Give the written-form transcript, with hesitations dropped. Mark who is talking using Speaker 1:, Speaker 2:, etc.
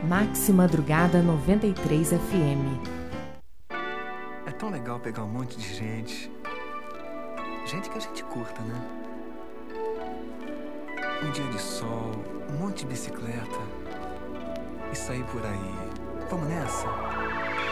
Speaker 1: Maxi Madrugada 93 FM.
Speaker 2: É tão legal pegar um monte de gente. Gente que a gente curta, né? Um dia de sol, um monte de bicicleta e sair por aí. Vamos nessa?